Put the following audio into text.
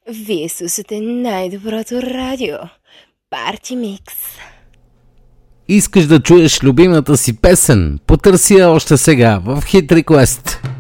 Вие слушате най-доброто радио. Парти Микс. Искаш да чуеш любимата си песен? Потърси я още сега в Hit Request.